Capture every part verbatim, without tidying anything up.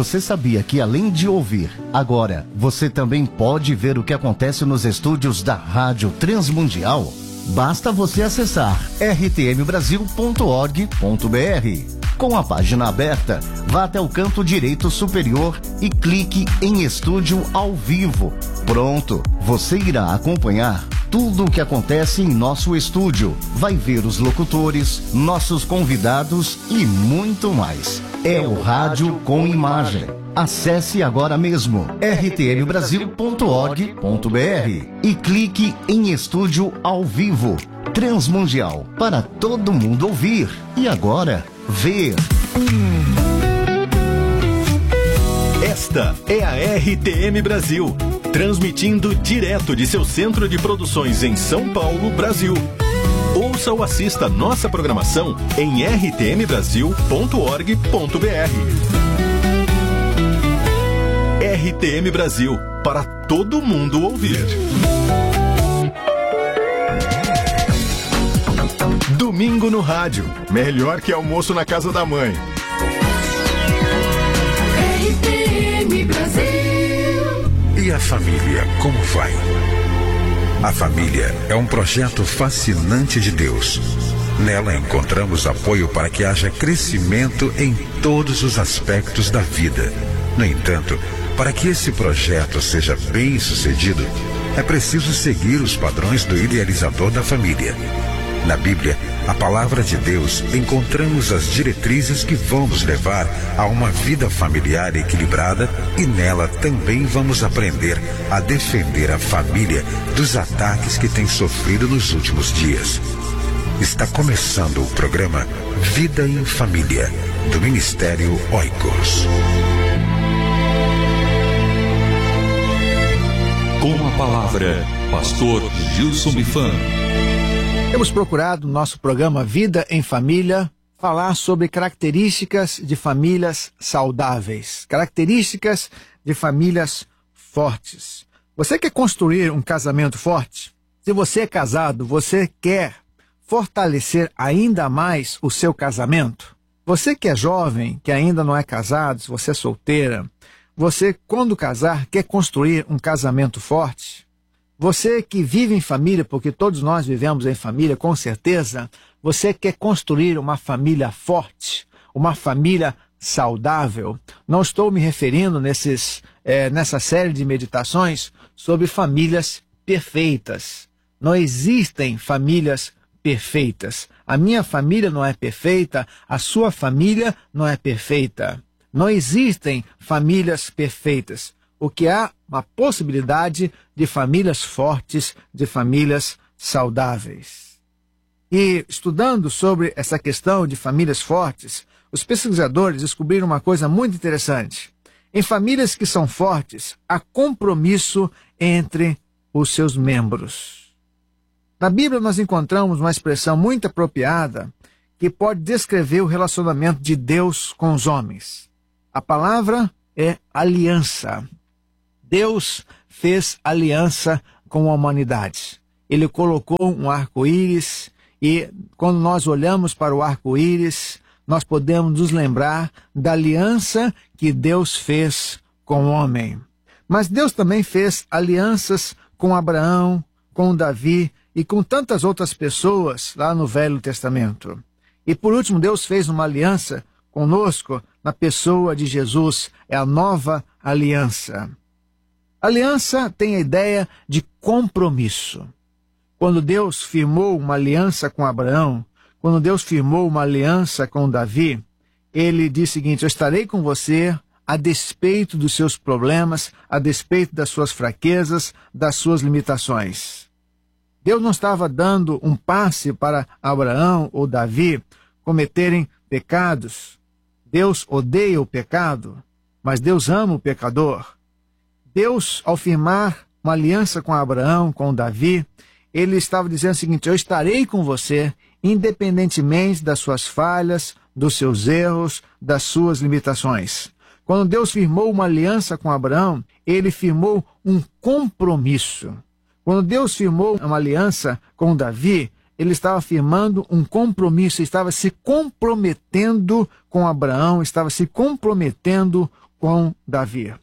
Você sabia que além de ouvir, agora você também pode ver o que acontece nos estúdios da Rádio Transmundial? Basta você acessar r t m brasil ponto org ponto b r. Com a página aberta, vá até o canto direito superior e clique em Estúdio ao Vivo. Pronto, você irá acompanhar tudo o que acontece em nosso estúdio. Vai ver os locutores, nossos convidados e muito mais. É o Rádio com Imagem. Acesse agora mesmo r t m brasil ponto org ponto b r e clique em Estúdio ao Vivo. Transmundial, para todo mundo ouvir e agora ver. Esta é a R T M Brasil, transmitindo direto de seu centro de produções em São Paulo, Brasil. Ouça ou assista nossa programação em r t m brasil ponto org ponto b r. R T M Brasil, para todo mundo ouvir. Domingo no rádio, melhor que almoço na casa da mãe. R T M Brasil. E a família, como vai? A família é um projeto fascinante de Deus. Nela encontramos apoio para que haja crescimento em todos os aspectos da vida. No entanto, para que esse projeto seja bem sucedido, é preciso seguir os padrões do idealizador da família. Na Bíblia, a palavra de Deus, encontramos as diretrizes que vão nos levar a uma vida familiar equilibrada e nela também vamos aprender a defender a família dos ataques que tem sofrido nos últimos dias. Está começando o programa Vida em Família, do Ministério Oikos. Com a palavra, Pastor Gilson Bifan. Temos procurado no nosso programa Vida em Família falar sobre características de famílias saudáveis, características de famílias fortes. Você quer construir um casamento forte? Se você é casado, você quer fortalecer ainda mais o seu casamento? Você que é jovem, que ainda não é casado, se você é solteira, você, quando casar, quer construir um casamento forte? Você que vive em família, porque todos nós vivemos em família, com certeza, você quer construir uma família forte, uma família saudável. Não estou me referindo nesses, é, nessa série de meditações sobre famílias perfeitas. Não existem famílias perfeitas. A minha família não é perfeita, a sua família não é perfeita. Não existem famílias perfeitas. O que há uma possibilidade de famílias fortes, de famílias saudáveis. E estudando sobre essa questão de famílias fortes, os pesquisadores descobriram uma coisa muito interessante. Em famílias que são fortes, há compromisso entre os seus membros. Na Bíblia nós encontramos uma expressão muito apropriada que pode descrever o relacionamento de Deus com os homens. A palavra é aliança. Deus fez aliança com a humanidade. Ele colocou um arco-íris e quando nós olhamos para o arco-íris, nós podemos nos lembrar da aliança que Deus fez com o homem. Mas Deus também fez alianças com Abraão, com Davi e com tantas outras pessoas lá no Velho Testamento. E por último, Deus fez uma aliança conosco na pessoa de Jesus, é a nova aliança. Aliança tem a ideia de compromisso. Quando Deus firmou uma aliança com Abraão, quando Deus firmou uma aliança com Davi, ele diz o seguinte: eu estarei com você a despeito dos seus problemas, a despeito das suas fraquezas, das suas limitações. Deus não estava dando um passe para Abraão ou Davi cometerem pecados. Deus odeia o pecado, mas Deus ama o pecador. Deus, ao firmar uma aliança com Abraão, com Davi, ele estava dizendo o seguinte: eu estarei com você, independentemente das suas falhas, dos seus erros, das suas limitações. Quando Deus firmou uma aliança com Abraão, ele firmou um compromisso. Quando Deus firmou uma aliança com Davi, ele estava firmando um compromisso, estava se comprometendo com Abraão, estava se comprometendo com Davi.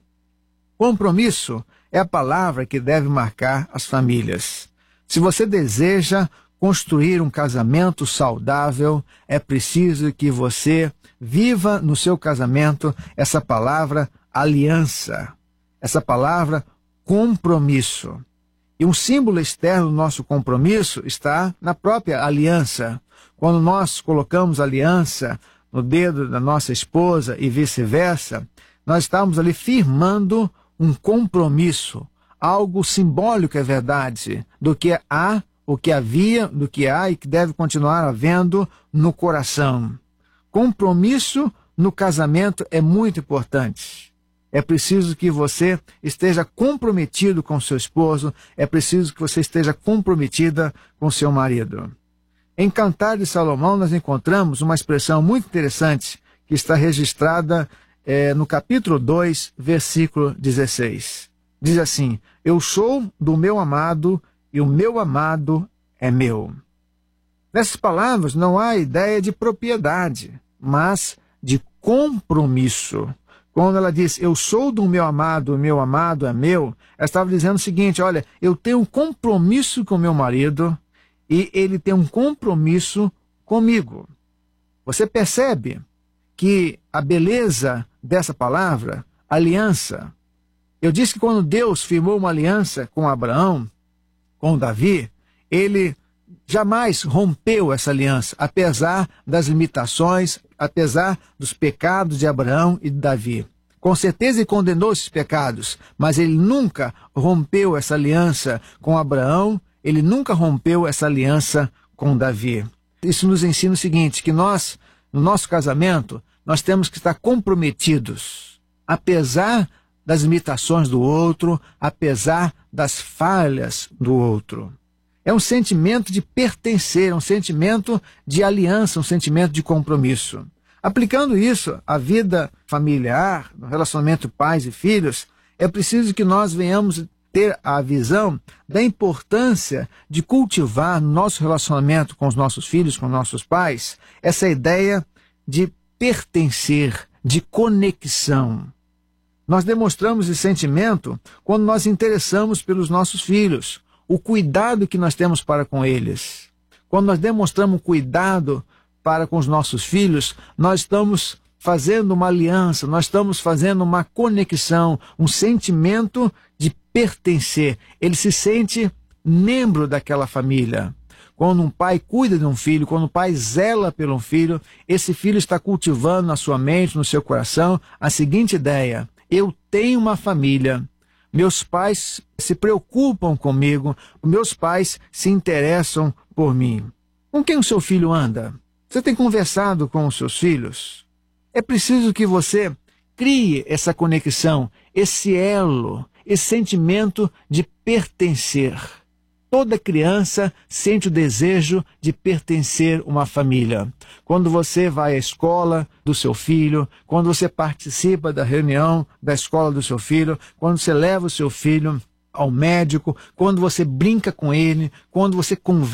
Compromisso é a palavra que deve marcar as famílias. Se você deseja construir um casamento saudável, é preciso que você viva no seu casamento essa palavra aliança, essa palavra compromisso. E um símbolo externo do nosso compromisso está na própria aliança. Quando nós colocamos aliança no dedo da nossa esposa e vice-versa, nós estamos ali firmando um compromisso, algo simbólico, é verdade, do que há, o que havia, do que há e que deve continuar havendo no coração. Compromisso no casamento é muito importante. É preciso que você esteja comprometido com seu esposo, é preciso que você esteja comprometida com seu marido. Em Cantar de Salomão nós encontramos uma expressão muito interessante que está registrada é, no capítulo dois, versículo dezesseis. Diz assim: eu sou do meu amado e o meu amado é meu. Nessas palavras não há ideia de propriedade, mas de compromisso. Quando ela diz, eu sou do meu amado, o meu amado é meu, ela estava dizendo o seguinte, olha, eu tenho um compromisso com meu marido e ele tem um compromisso comigo. Você percebe que a beleza dessa palavra, aliança, eu disse que quando Deus firmou uma aliança com Abraão, com Davi, ele jamais rompeu essa aliança, apesar das limitações, apesar dos pecados de Abraão e de Davi. Com certeza ele condenou esses pecados, mas ele nunca rompeu essa aliança com Abraão, ele nunca rompeu essa aliança com Davi. Isso nos ensina o seguinte, que nós, no nosso casamento, nós temos que estar comprometidos, apesar das limitações do outro, apesar das falhas do outro. É um sentimento de pertencer, um sentimento de aliança, um sentimento de compromisso. Aplicando isso à vida familiar, no relacionamento pais e filhos, é preciso que nós venhamos ter a visão da importância de cultivar no nosso relacionamento com os nossos filhos, com nossos pais, essa ideia de pertencer, de conexão. Nós demonstramos esse sentimento quando nós interessamos pelos nossos filhos, o cuidado que nós temos para com eles. Quando nós demonstramos cuidado para com os nossos filhos, nós estamos fazendo uma aliança, nós estamos fazendo uma conexão, um sentimento de pertencer. Ele se sente membro daquela família. Quando um pai cuida de um filho, quando um pai zela por um filho, esse filho está cultivando na sua mente, no seu coração, a seguinte ideia: eu tenho uma família. Meus pais se preocupam comigo, meus pais se interessam por mim. Com quem o seu filho anda? Você tem conversado com os seus filhos? É preciso que você crie essa conexão, esse elo, esse sentimento de pertencer. Toda criança sente o desejo de pertencer a uma família. Quando você vai à escola do seu filho, quando você participa da reunião da escola do seu filho, quando você leva o seu filho ao médico, quando você brinca com ele, quando você conversa